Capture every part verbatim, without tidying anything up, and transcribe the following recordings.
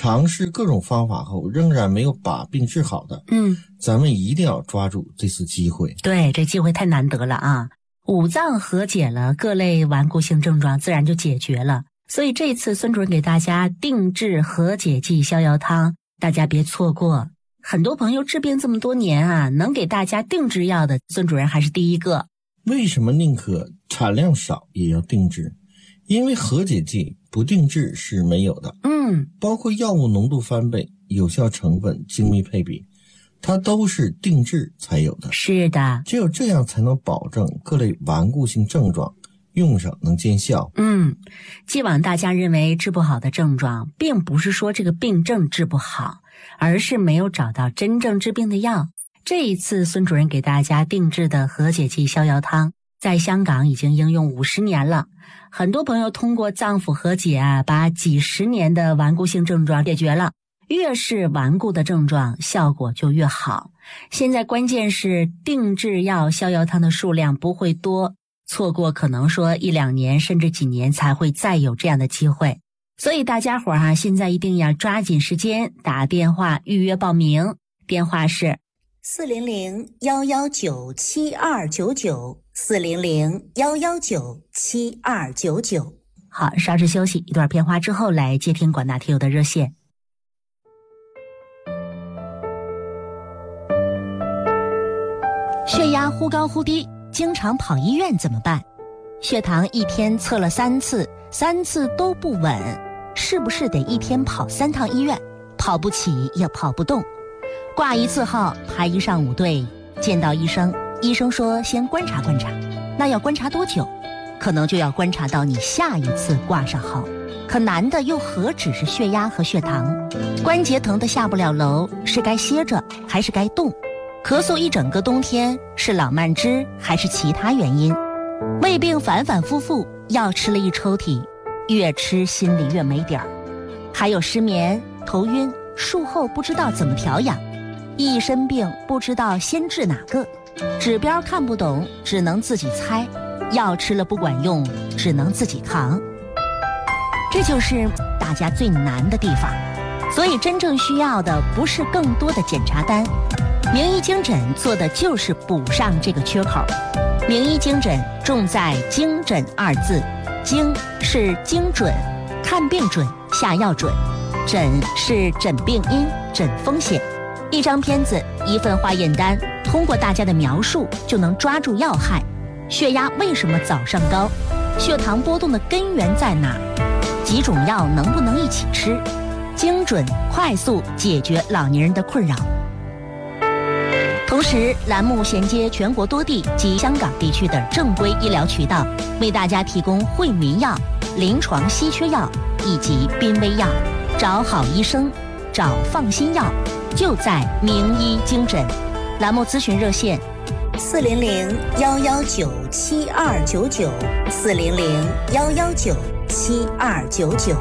尝试各种方法后仍然没有把病治好的， 嗯， 咱们一定要抓住这次机会。 对，这机会太难得了啊！五脏和解了，各类顽固性症状自然就解决了。所以这次孙主任给大家定制和解剂逍遥汤，大家别错过。很多朋友治病这么多年啊，能给大家定制药的，孙主任还是第一个。 为什么宁可产量少也要定制？因为和解剂不定制是没有的， 嗯， 包括药物浓度翻倍、有效成分、精密配比，它都是定制才有的。 是的， 只有这样才能保证各类顽固性症状用上能见效。 嗯，既往大家认为治不好的症状，并不是说这个病症治不好，而是没有找到真正治病的药。这一次孙主任给大家定制的和解剂逍遥汤，在香港已经应用五十年了。很多朋友通过脏腑和解啊，把几十年的顽固性症状解决了。越是顽固的症状，效果就越好。现在关键是定制药逍遥汤的数量不会多，错过可能说一两年甚至几年才会再有这样的机会。所以大家伙儿啊，现在一定要抓紧时间打电话预约报名，电话是四零零幺幺九七二九九，四零零幺幺九七二九九。 好，稍事休息，一段片花之后来接听广大听友的热线。 血压忽高忽低，经常跑医院怎么办？血糖一天测了三次，三次都不稳，是不是得一天跑三趟医院？跑不起也跑不动。挂一次号排一上午队，见到医生，医生说先观察观察，那要观察多久？可能就要观察到你下一次挂上号。可难的又何止是血压和血糖？关节疼得下不了楼，是该歇着还是该动？咳嗽一整个冬天，是老慢支还是其他原因？胃病反反复复，药吃了一抽屉，越吃心里越没底儿。还有失眠、头晕，术后不知道怎么调养。一身病不知道先治哪个，指标看不懂，只能自己猜，药吃了不管用，只能自己扛。这就是大家最难的地方。所以真正需要的不是更多的检查单，名医精诊做的就是补上这个缺口。名医精诊重在精诊二字，精是精准，看病准，下药准，诊是诊病因，诊风险。一张片子，一份化验单，通过大家的描述就能抓住要害。血压为什么早上高？血糖波动的根源在哪？几种药能不能一起吃？精准快速解决老年人的困扰。同时，栏目衔接全国多地及香港地区的正规医疗渠道，为大家提供惠民药、临床稀缺药以及濒危药。找好医生，找放心药，就在名医精诊。栏目咨询热线： 四零零幺幺九七二九九，四零零幺幺九七二九九。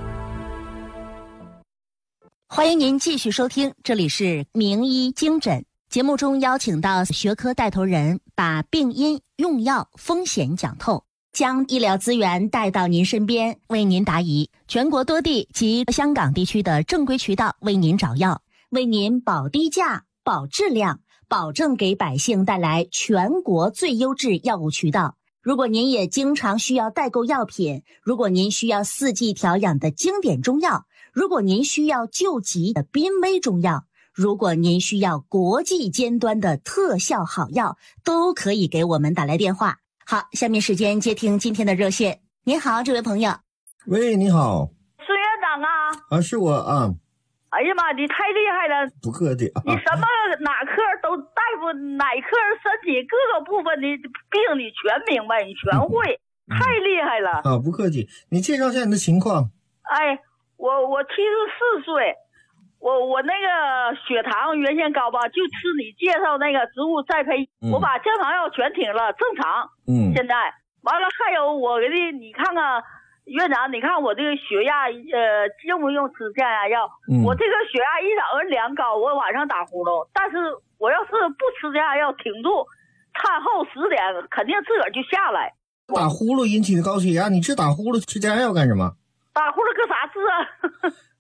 欢迎您继续收听，这里是名医精诊。节目中邀请到学科带头人，把病因、用药、风险讲透，将医疗资源带到您身边，为您答疑。全国多地及香港地区的正规渠道为您找药，为您保低价、保质量，保证给百姓带来全国最优质药物渠道。如果您也经常需要代购药品，如果您需要四季调养的经典中药，如果您需要救急的濒危中药，如果您需要国际尖端的特效好药，都可以给我们打来电话。好，下面时间接听今天的热线。您好，这位朋友。 喂，你好。 孙院长啊。 啊，是我啊。 哎呀妈，你太厉害了！ 不客气啊。 你什么哪科都大夫，哪科身体各个部分的病你全明白，你全会，嗯、太厉害了啊！不客气，你介绍一下你的情况。 哎，我我七十四岁，我我那个血糖原先高吧，就吃你介绍那个植物栽培，嗯、我把降糖药全停了，正常。嗯，现在完了还有我给你，你看看。院长，你看我这个血压，呃，用不用吃降压药？嗯、我这个血压一早上量高，我晚上打呼噜。但是我要是不吃降压药，挺住，餐后十点肯定自个儿就下来。 打呼噜引起的高血压，你治打呼噜吃降压药干什么？ 打呼噜搁啥治啊？